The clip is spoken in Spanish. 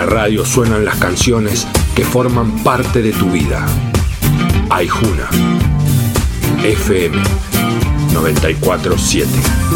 la radio suenan las canciones que forman parte de tu vida. Aijuna FM 94.7.